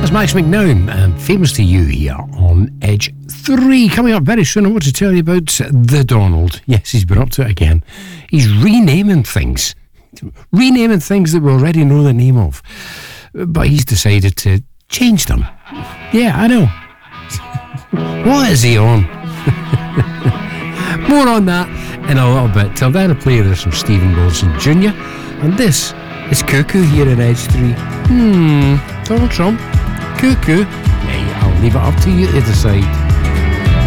Max McNown, famous to you here on Edge 3. Coming up very soon, I want to tell you about the Donald. Yes, he's been up to it again. He's renaming things. Renaming things that we already know the name of. But he's decided to change them. Yeah, I know. What is he on? More on that in a little bit. Till then, I play this from Stephen Wilson Jr. And this is Cuckoo here at Edge 3. Donald Trump? Cuckoo? Yeah, I'll leave it up to you to decide.